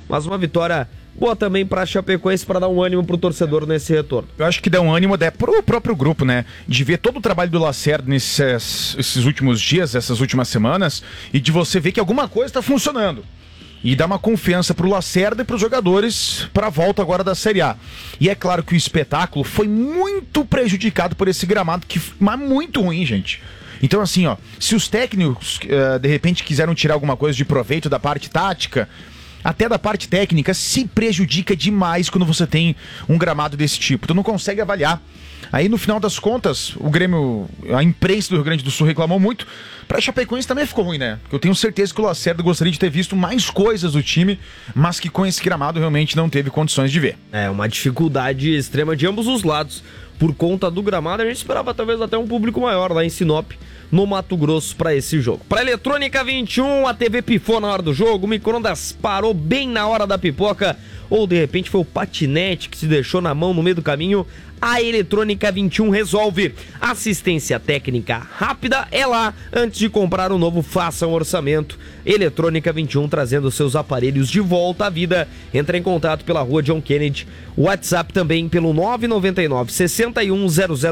mas uma vitória boa também para a Chapecoense, para dar um ânimo pro torcedor nesse retorno. Eu acho que dá um ânimo até pro próprio grupo, né? De ver todo o trabalho do Lacerda esses últimos dias, essas últimas semanas, e de você ver que alguma coisa está funcionando. E dá uma confiança pro Lacerda e pros jogadores para a volta agora da Série A. E é claro que o espetáculo foi muito prejudicado por esse gramado, mas muito ruim, gente. Então assim, ó, se os técnicos de repente quiseram tirar alguma coisa de proveito da parte tática, até da parte técnica, se prejudica demais quando você tem um gramado desse tipo. Tu não consegue avaliar. Aí, no final das contas, o Grêmio, a imprensa do Rio Grande do Sul reclamou muito. Pra Chapecoense também ficou ruim, né? Porque eu tenho certeza que o Lacerda gostaria de ter visto mais coisas do time, mas que com esse gramado realmente não teve condições de ver. É, uma dificuldade extrema de ambos os lados. Por conta do gramado, a gente esperava talvez até um público maior lá em Sinop, no Mato Grosso, para esse jogo. Para Eletrônica 21, a TV pifou na hora do jogo, o micro-ondas parou bem na hora da pipoca, ou de repente foi o patinete que se deixou na mão no meio do caminho. A Eletrônica 21 resolve. Assistência técnica rápida é lá. Antes de comprar um novo, faça um orçamento. Eletrônica 21 trazendo seus aparelhos de volta à vida. Entre em contato pela rua John Kennedy. WhatsApp também pelo 999 61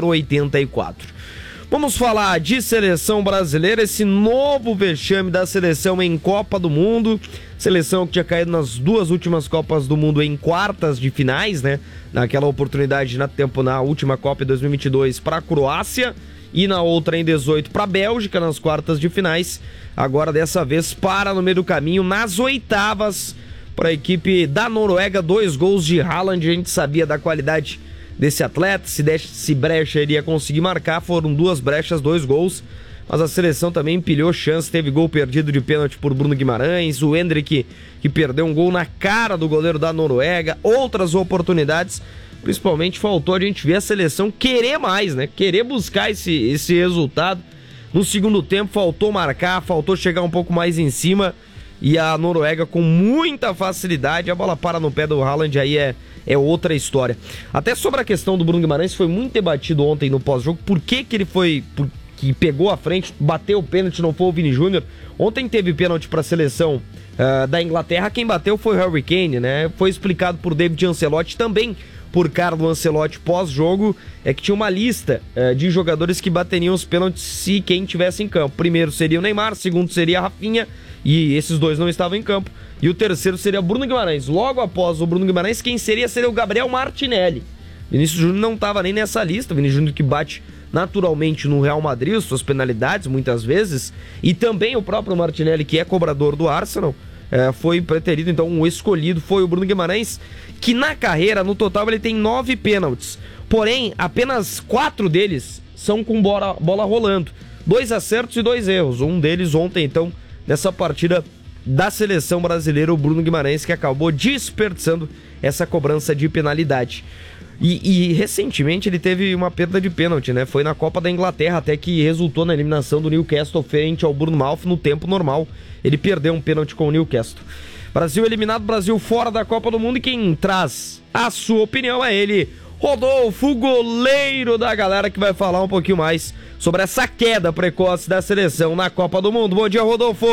0084. Vamos falar de seleção brasileira, esse novo vexame da seleção em Copa do Mundo. Seleção que tinha caído nas duas últimas Copas do Mundo em quartas de finais, né? Naquela oportunidade na última Copa em 2022 para a Croácia e na outra em 18 para a Bélgica nas quartas de finais. Agora dessa vez para no meio do caminho nas oitavas para a equipe da Noruega. 2 gols de Haaland, a gente sabia da qualidade desse atleta, se brecha iria conseguir marcar, foram 2 brechas, 2 gols, mas a seleção também empilhou chance, teve gol perdido de pênalti por Bruno Guimarães, o Endrick que perdeu um gol na cara do goleiro da Noruega, outras oportunidades, principalmente faltou a gente ver a seleção querer mais, né, querer buscar esse resultado. No segundo tempo faltou marcar, faltou chegar um pouco mais em cima, e a Noruega com muita facilidade, a bola para no pé do Haaland, aí é outra história. Até sobre a questão do Bruno Guimarães, foi muito debatido ontem no pós-jogo, por que ele foi, que pegou a frente, bateu o pênalti, não foi o Vini Júnior. Ontem teve pênalti para a seleção da Inglaterra, quem bateu foi o Harry Kane, né? Foi explicado por David Ancelotti, também por Carlo Ancelotti pós-jogo, que tinha uma lista de jogadores que bateriam os pênaltis se quem tivesse em campo. Primeiro seria o Neymar, segundo seria a Rafinha, e esses 2 não estavam em campo. E o terceiro seria Bruno Guimarães. Logo após o Bruno Guimarães, quem seria o Gabriel Martinelli. Vinícius Júnior não estava nem nessa lista. Vinícius Júnior que bate naturalmente no Real Madrid, suas penalidades muitas vezes. E também o próprio Martinelli, que é cobrador do Arsenal, foi preterido. Então o escolhido foi o Bruno Guimarães, que na carreira, no total, ele tem 9 pênaltis. Porém, apenas 4 deles são com bola rolando. 2 acertos e 2 erros. Um deles ontem, então, nessa partida da seleção brasileira, o Bruno Guimarães, que acabou desperdiçando essa cobrança de penalidade. E recentemente ele teve uma perda de pênalti, né? Foi na Copa da Inglaterra, até que resultou na eliminação do Newcastle frente ao Bournemouth no tempo normal. Ele perdeu um pênalti com o Newcastle. Brasil eliminado, Brasil fora da Copa do Mundo, e quem traz a sua opinião é ele, Rodolfo, goleiro da galera, que vai falar um pouquinho mais sobre essa queda precoce da seleção na Copa do Mundo. Bom dia, Rodolfo!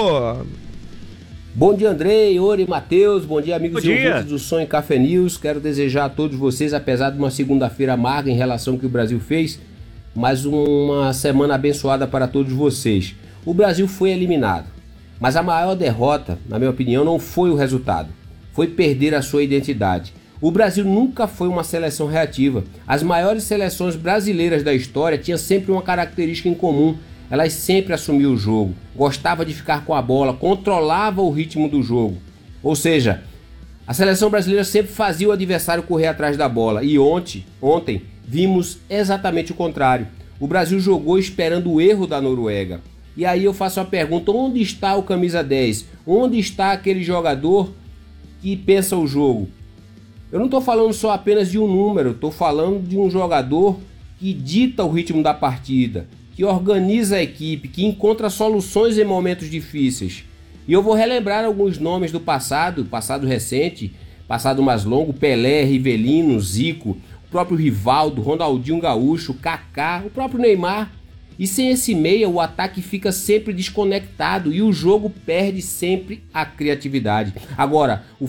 Bom dia, Andrei, Ori, Matheus, bom dia, amigos e ouvintes do Sonho Café News. Quero desejar a todos vocês, apesar de uma segunda-feira amarga em relação ao que o Brasil fez, mais uma semana abençoada para todos vocês. O Brasil foi eliminado, mas a maior derrota, na minha opinião, não foi o resultado, foi perder a sua identidade. O Brasil nunca foi uma seleção reativa. As maiores seleções brasileiras da história tinham sempre uma característica em comum: elas sempre assumiam o jogo, gostava de ficar com a bola, controlava o ritmo do jogo. Ou seja, a seleção brasileira sempre fazia o adversário correr atrás da bola. E ontem vimos exatamente o contrário. O Brasil jogou esperando o erro da Noruega. E aí eu faço a pergunta: onde está o camisa 10? Onde está aquele jogador que pensa o jogo? Eu não estou falando só apenas de um número, estou falando de um jogador que dita o ritmo da partida, que organiza a equipe, que encontra soluções em momentos difíceis. E eu vou relembrar alguns nomes do passado recente, passado mais longo: Pelé, Rivelino, Zico, o próprio Rivaldo, Ronaldinho Gaúcho, Kaká, o próprio Neymar. E sem esse meia, o ataque fica sempre desconectado e o jogo perde sempre a criatividade. Agora, o